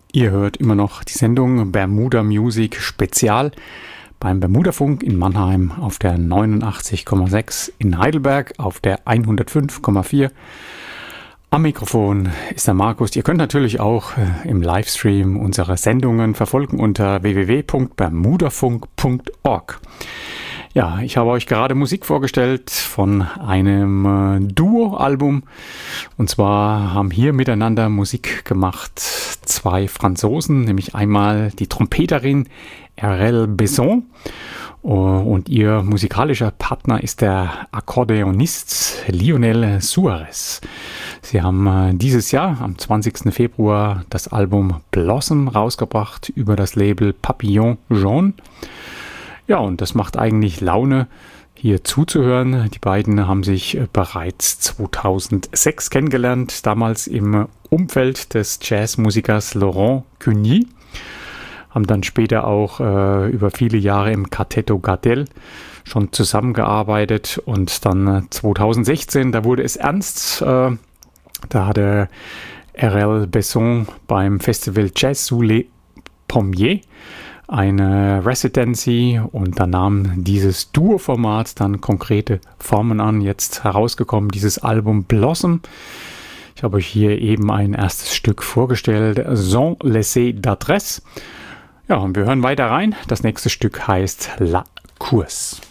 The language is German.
Ihr hört immer noch die Sendung Bermuda Music Spezial beim Bermudafunk in Mannheim auf der 89,6, in Heidelberg auf der 105,4. Am Mikrofon ist der Markus. Ihr könnt natürlich auch im Livestream unsere Sendungen verfolgen unter www.bermudafunk.org. Ja, ich habe euch gerade Musik vorgestellt von einem Duo-Album. Und zwar haben hier miteinander Musik gemacht zwei Franzosen, nämlich einmal die Trompeterin Arelle Besson und ihr musikalischer Partner ist der Akkordeonist Lionel Suarez. Sie haben dieses Jahr am 20. Februar das Album Blossom rausgebracht über das Label Papillon Jaune. Ja, und das macht eigentlich Laune, hier zuzuhören. Die beiden haben sich bereits 2006 kennengelernt, damals im Umfeld des Jazzmusikers Laurent Cugny. Haben dann später auch über viele Jahre im Quartetto Gardel schon zusammengearbeitet. Und dann 2016, da wurde es ernst. Da hatte Arelle Besson beim Festival Jazz sous les Pommiers eine Residency und da nahm dieses Duo-Format dann konkrete Formen an. Jetzt herausgekommen dieses Album Blossom. Ich habe euch hier eben ein erstes Stück vorgestellt, Sans laisser d'adresse. Ja, und wir hören weiter rein. Das nächste Stück heißt La Course.